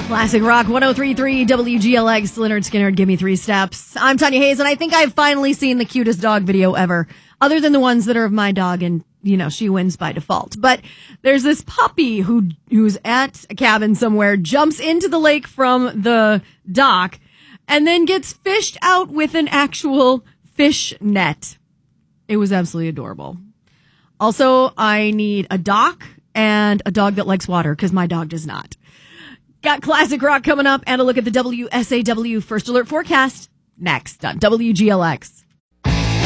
Classic Rock 103.3 WGLX, Leonard Skinner, Give Me Three Steps. I'm Tanya Hayes, and I think I've finally seen the cutest dog video ever, other than the ones that are of my dog, and, you know, she wins by default. But there's this puppy who's at a cabin somewhere, jumps into the lake from the dock, and then gets fished out with an actual fish net. It was absolutely adorable. Also, I need a dock and a dog that likes water, because my dog does not. Got Classic Rock coming up and a look at the WSAW First Alert forecast next on WGLX.